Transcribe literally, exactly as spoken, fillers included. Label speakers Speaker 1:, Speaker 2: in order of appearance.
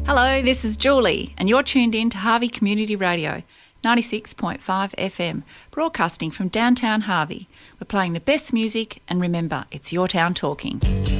Speaker 1: Hello, this is Julie, and you're tuned in to Harvey Community Radio, ninety-six point five F M, broadcasting from downtown Harvey. We're playing the best music, and remember, it's your town talking.